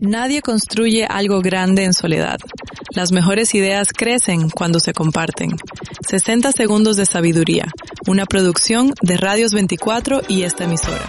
Nadie construye algo grande en soledad. Las mejores ideas crecen cuando se comparten. 60 segundos de sabiduría, una producción de Radios 24 y esta emisora.